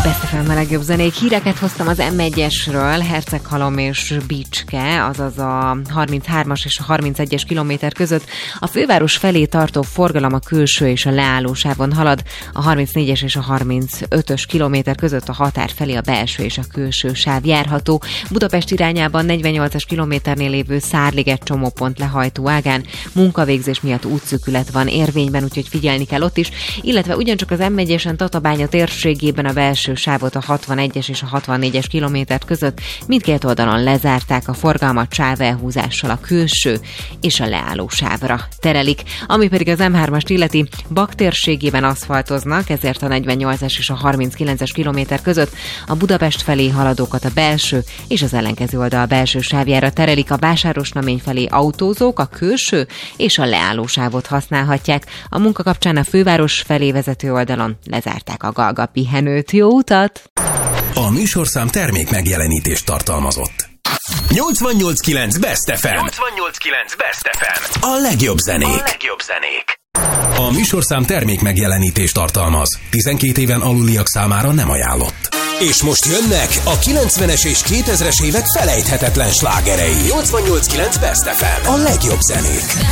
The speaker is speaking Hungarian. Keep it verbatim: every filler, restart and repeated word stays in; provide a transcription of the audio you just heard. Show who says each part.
Speaker 1: Best ef em a legjobb zenék. Híreket hoztam az em egyesről, Herceghalom és Bicske, azaz a harminchármas és a harmincegyes kilométer között. A főváros felé tartó forgalom a külső és a leállósávon halad, a harmincnégyes és a harmincötös kilométer között a határ felé a belső és a külső sáv járható. Budapest irányában negyvennyolcas kilométernél lévő Szárliget csomópont lehajtó ágán munkavégzés miatt útszűkület van érvényben, úgyhogy figyelni kell ott is, illetve ugyancsak az em egyesen Tatabánya térségében a belső sávot a hatvanegyes és a hatvannégyes kilométer között mindkét oldalon lezárták, a forgalmat sávelhúzással a külső és a leálló sávra terelik. Ami pedig az em hármast illeti, Bak térségében aszfaltoznak, ezért a negyvennyolcas és a harminckilences kilométer között a Budapest felé haladókat a belső és az ellenkező oldal belső sávjára terelik, a Vásárosnamény felé autózók a külső és a leálló sávot használhatják. A munka kapcsán a főváros felé vezető oldalon lezárták a Galga pihenőt. Jó utat!
Speaker 2: A műsorszám termék megjelenítést tartalmazott. nyolcvannyolc kilenc Best ef em.
Speaker 3: nyolcvannyolc kilenc Best ef em.
Speaker 2: A legjobb zenék.
Speaker 3: A legjobb zenék.
Speaker 2: A műsorszám termék megjelenítést tartalmaz. tizenkét éven aluliak számára nem ajánlott. És most jönnek a kilencvenes és kétezres évek felejthetetlen slágerei. nyolcvannyolc kilenc Best ef em. A legjobb zenék.